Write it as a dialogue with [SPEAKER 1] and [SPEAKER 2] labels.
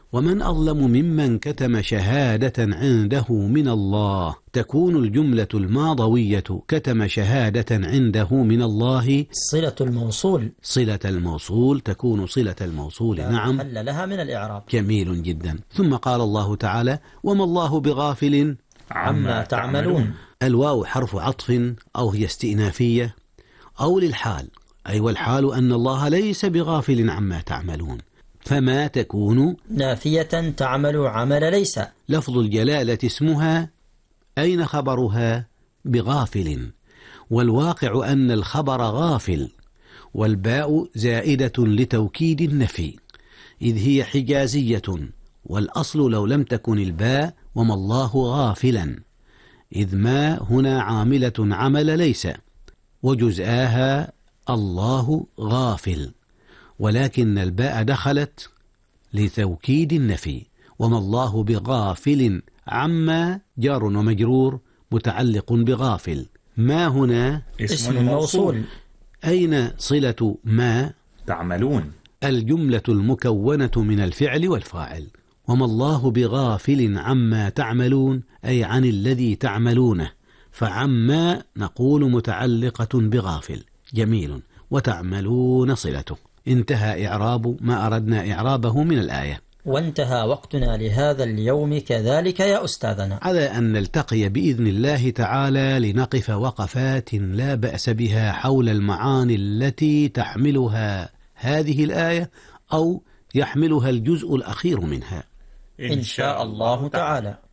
[SPEAKER 1] ومن أظلم ممن كتم شهادة عنده من الله. تكون الجملة الماضوية كتم شهادة عنده من الله
[SPEAKER 2] صلة الموصول.
[SPEAKER 1] صلة الموصول تكون صلة الموصول. نعم،
[SPEAKER 2] محل لها من الإعراب.
[SPEAKER 1] جميل جدا. ثم قال الله تعالى: وما الله بغافل
[SPEAKER 2] عما تعملون.
[SPEAKER 1] الواو حرف عطف أو هي استئنافية أو للحال، أي والحال أن الله ليس بغافل عما تعملون، فما تكون
[SPEAKER 2] نافية تعمل عمل ليس.
[SPEAKER 1] لفظ الجلالة اسمها، أين خبرها؟ بغافل، والواقع أن الخبر غافل، والباء زائدة لتوكيد النفي إذ هي حجازية، والأصل لو لم تكن الباء وما الله غافلا، إذ ما هنا عاملة عمل ليس، وجزآها الله غافل، ولكن الباء دخلت لتوكيد النفي، وما الله بغافل عما جار ومجرور متعلق بغافل. ما هنا
[SPEAKER 2] اسم موصول.
[SPEAKER 1] أين صلة ما؟
[SPEAKER 3] تعملون.
[SPEAKER 1] الجملة المكونة من الفعل والفاعل. وما الله بغافل عما تعملون أي عن الذي تعملونه، فعما نقول متعلقة بغافل. جميل. وتعملون صلته. انتهى إعراب ما أردنا إعرابه من الآية.
[SPEAKER 2] وانتهى وقتنا لهذا اليوم كذلك يا أستاذنا،
[SPEAKER 1] على أن نلتقي بإذن الله تعالى لنقف وقفات لا بأس بها حول المعاني التي تحملها هذه الآية أو يحملها الجزء الأخير منها
[SPEAKER 2] إن شاء الله تعالى.